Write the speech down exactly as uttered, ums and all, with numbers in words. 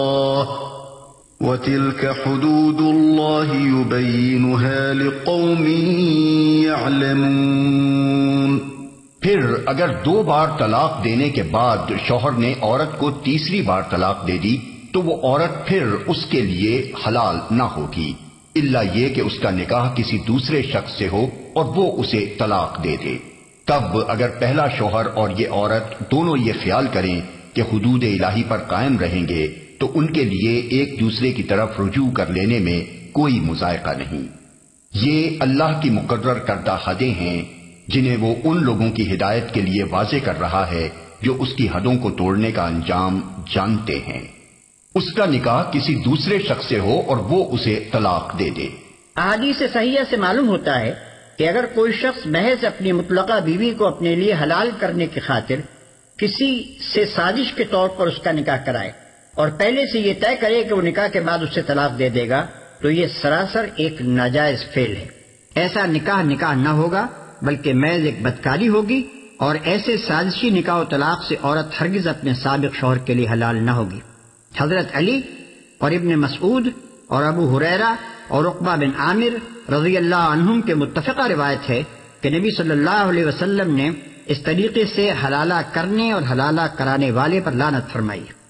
وَتِلْكَ حُدُودُ اللَّهِ يُبَيِّنُهَا لِقَوْمٍ يَعْلَمُونَ۔ پھر اگر دو بار طلاق دینے کے بعد شوہر نے عورت کو تیسری بار طلاق دے دی تو وہ عورت پھر اس کے لیے حلال نہ ہوگی، الا یہ کہ اس کا نکاح کسی دوسرے شخص سے ہو اور وہ اسے طلاق دے دے۔ تب اگر پہلا شوہر اور یہ عورت دونوں یہ خیال کریں کہ حدود الہی پر قائم رہیں گے تو ان کے لیے ایک دوسرے کی طرف رجوع کر لینے میں کوئی مذائقہ نہیں۔ یہ اللہ کی مقرر کردہ حدیں ہیں جنہیں وہ ان لوگوں کی ہدایت کے لیے واضح کر رہا ہے جو اس کی حدوں کو توڑنے کا انجام جانتے ہیں۔ اس کا نکاح کسی دوسرے شخص سے ہو اور وہ اسے طلاق دے دے۔ احادیث صحیحہ سے معلوم ہوتا ہے کہ اگر کوئی شخص محض اپنی مطلقہ بیوی کو اپنے لیے حلال کرنے کی خاطر کسی سے سازش کے طور پر اس کا نکاح کرائے اور پہلے سے یہ طے کرے کہ وہ نکاح کے بعد اسے طلاق دے دے گا تو یہ سراسر ایک ناجائز فعل ہے۔ ایسا نکاح نکاح نہ ہوگا بلکہ محض ایک بدکاری ہوگی، اور ایسے سازشی نکاح و طلاق سے عورت ہرگز اپنے سابق شوہر کے لیے حلال نہ ہوگی۔ حضرت علی اور ابن مسعود اور ابو ہریرہ اور عقبہ بن عامر رضی اللہ عنہم کے متفقہ روایت ہے کہ نبی صلی اللہ علیہ وسلم نے اس طریقے سے حلالہ کرنے اور حلالہ کرانے والے پر لعنت فرمائی۔